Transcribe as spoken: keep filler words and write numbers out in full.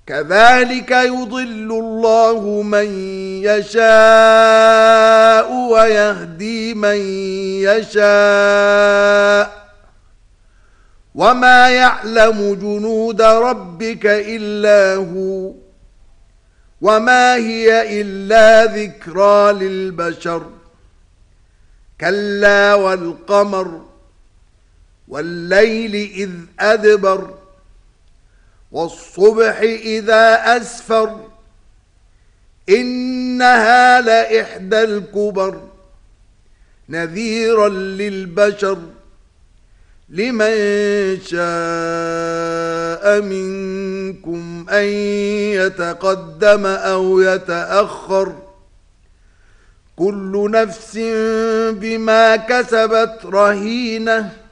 كذلك يضل الله من يشاء ويهدي من يشاء وما يعلم جنود ربك إلا هو وما هي إلا ذكرى للبشر كلا والقمر والليل إذ أدبر والصبح إذا أسفر إنها لإحدى الكبر نذيرا للبشر لمن شاء منكم أن يتقدم أو يتأخر كل نفس بما كسبت رهينة